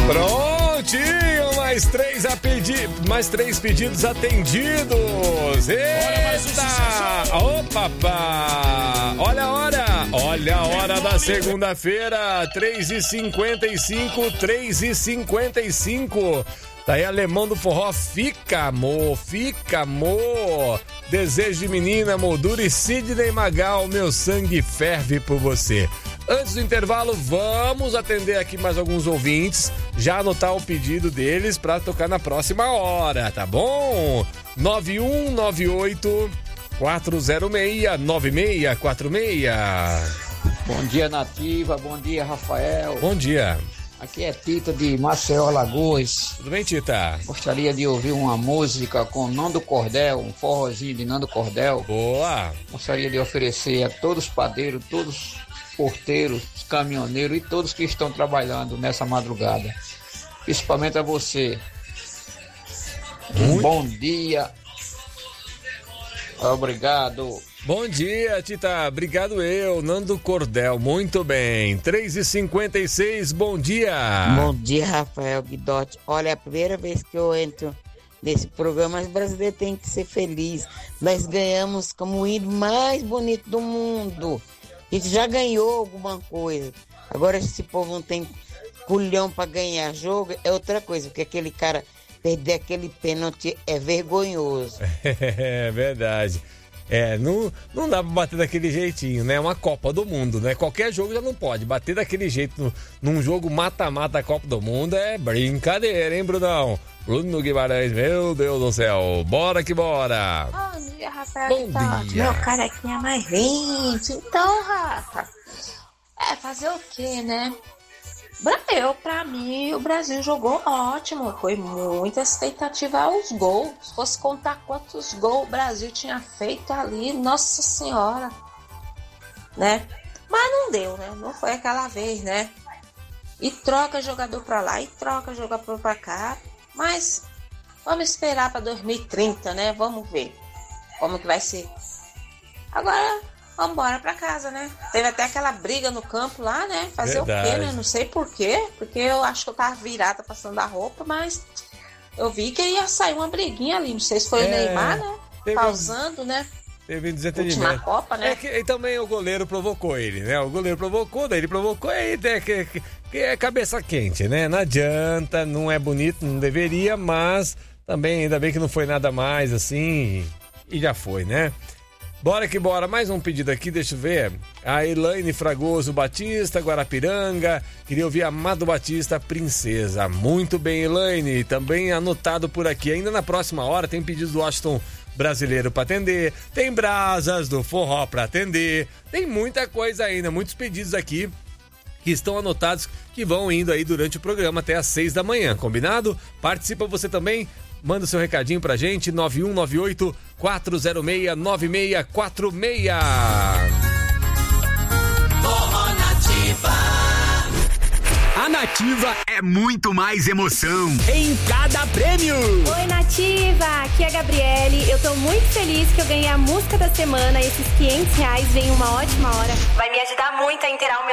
Prontinho, mais três pedidos atendidos. Eita! Ô, papá! Olha a hora da segunda-feira, 3h55. Tá aí, Alemão do Forró, fica amor. Desejo de menina, moldura e Sidney Magal, meu sangue ferve por você. Antes do intervalo, vamos atender aqui mais alguns ouvintes, já anotar o pedido deles para tocar na próxima hora, tá bom? 9198-406-9646. Bom dia, Nativa. Bom dia, Rafael. Bom dia. Aqui é Tita de Maceió, Alagoas. Tudo bem, Tita? Gostaria de ouvir uma música com Nando Cordel, um forrozinho de Nando Cordel. Boa! Gostaria de oferecer a todos os padeiros, todos os porteiros, os caminhoneiros e todos que estão trabalhando nessa madrugada. Principalmente a você. Bom dia. Obrigado. Bom dia, Tita. Obrigado Nando Cordel. Muito bem. 3h56, bom dia. Bom dia, Rafael Guidotti. Olha, é a primeira vez que eu entro nesse programa, mas o brasileiro tem que ser feliz. Nós ganhamos como o hino mais bonito do mundo. A gente já ganhou alguma coisa. Agora, esse povo não tem culhão para ganhar jogo, é outra coisa, porque aquele cara perder aquele pênalti é vergonhoso. É verdade. Não dá pra bater daquele jeitinho, né? É uma Copa do Mundo, né? Qualquer jogo já não pode. Bater daquele jeito num jogo mata-mata Copa do Mundo é brincadeira, hein, Brunão? Bruno Guimarães, meu Deus do céu. Bora que bora. Bom dia, Rafael. Bom dia. Meu carequinha mais 20. Então, Rafa, fazer o quê, né? Pra mim, o Brasil jogou ótimo. Foi muita expectativa aos gols. Se fosse contar quantos gols o Brasil tinha feito ali, nossa senhora, né? Mas não deu, né? Não foi aquela vez, né? E troca jogador pra lá e troca jogador pra cá. Mas vamos esperar pra 2030, né? Vamos ver como que vai ser. Agora, vamos embora pra casa, né? Teve até aquela briga no campo lá, né? Fazer verdade. O quê, né? Não sei por quê. Porque eu acho que eu tava virada passando a roupa, mas eu vi que ia sair uma briguinha ali. Não sei se foi o Neymar, né? Causando, né? Teve desentendimento. Última Copa, né? E também o goleiro provocou ele, né? O goleiro provocou, daí ele provocou e que é cabeça quente, né? Não adianta, não é bonito, não deveria, mas também ainda bem que não foi nada mais assim e já foi, né? Bora que bora, mais um pedido aqui, deixa eu ver. A Elaine Fragoso Batista, Guarapiranga, queria ouvir Amado Batista, Princesa. Muito bem, Elaine, também anotado por aqui. Ainda na próxima hora tem pedido do Washington Brasileiro para atender, tem Brasas do Forró para atender, tem muita coisa ainda, muitos pedidos aqui que estão anotados, que vão indo aí durante o programa até às 6 da manhã, combinado? Participa você também. Manda o seu recadinho pra gente, 9198-406-9646. A Nativa é muito mais emoção em cada prêmio. Oi, Nativa, aqui é a Gabriele. Eu tô muito feliz que eu ganhei a música da semana. Esses R$500 vem uma ótima hora. Vai me ajudar muito a inteirar o meu